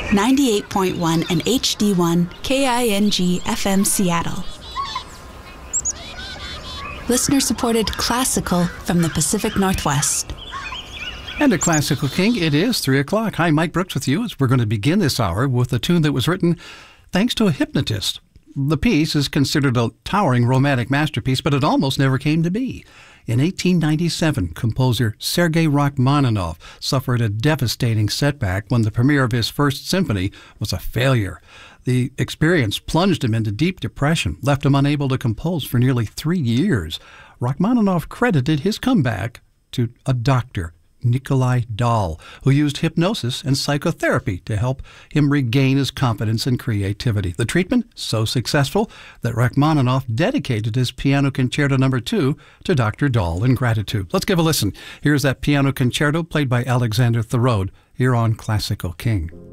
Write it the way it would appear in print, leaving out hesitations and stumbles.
98.1 and HD1 KING FM Seattle. Listener-supported classical from the Pacific Northwest. And at Classical King, it is 3 o'clock. Hi, Mike Brooks with you as we're going to begin this hour with a tune that was written thanks to a hypnotist. The piece is considered a towering romantic masterpiece, but it almost never came to be. In 1897, composer Sergei Rachmaninoff suffered a devastating setback when the premiere of his first symphony was a failure. The experience plunged him into deep depression, left him unable to compose for nearly 3 years. Rachmaninoff credited his comeback to a doctor, Nikolai Dahl, who used hypnosis and psychotherapy to help him regain his confidence and creativity. The treatment so successful that Rachmaninoff dedicated his Piano Concerto No. 2 to Dr. Dahl in gratitude. Let's give a listen. Here's that piano concerto played by Alexander Thurode here on Classical King.